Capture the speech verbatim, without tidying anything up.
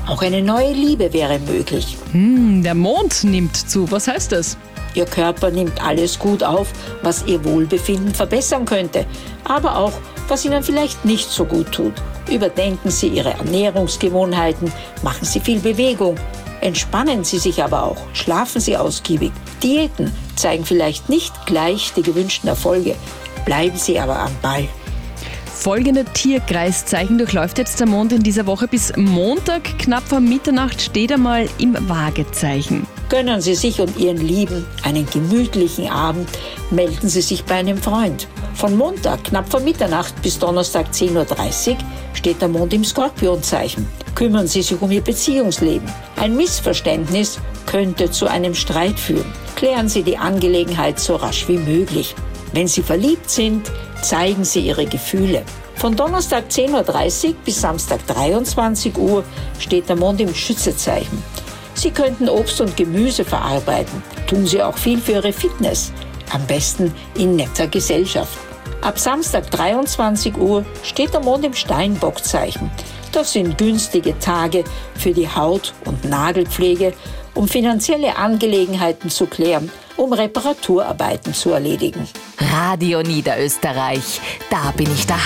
Auch eine neue Liebe wäre möglich. Hm, der Mond nimmt zu. Was heißt das? Ihr Körper nimmt alles gut auf, was Ihr Wohlbefinden verbessern könnte, aber auch, was Ihnen vielleicht nicht so gut tut. Überdenken Sie Ihre Ernährungsgewohnheiten, machen Sie viel Bewegung, entspannen Sie sich aber auch, schlafen Sie ausgiebig. Diäten zeigen vielleicht nicht gleich die gewünschten Erfolge, bleiben Sie aber am Ball. Folgende Tierkreiszeichen durchläuft jetzt der Mond in dieser Woche. Bis Montag, knapp vor Mitternacht, steht er mal im Waagezeichen. Gönnen Sie sich und Ihren Lieben einen gemütlichen Abend, melden Sie sich bei einem Freund. Von Montag, knapp vor Mitternacht bis Donnerstag zehn Uhr dreißig steht der Mond im Skorpionzeichen. Kümmern Sie sich um Ihr Beziehungsleben. Ein Missverständnis könnte zu einem Streit führen. Klären Sie die Angelegenheit so rasch wie möglich. Wenn Sie verliebt sind, zeigen Sie Ihre Gefühle. Von Donnerstag zehn Uhr dreißig bis Samstag dreiundzwanzig Uhr steht der Mond im Schützezeichen. Sie könnten Obst und Gemüse verarbeiten. Tun Sie auch viel für Ihre Fitness. Am besten in netter Gesellschaft. Ab Samstag dreiundzwanzig Uhr steht der Mond im Steinbockzeichen. Das sind günstige Tage für die Haut- und Nagelpflege, um finanzielle Angelegenheiten zu klären, um Reparaturarbeiten zu erledigen. Radio Niederösterreich, da bin ich daheim.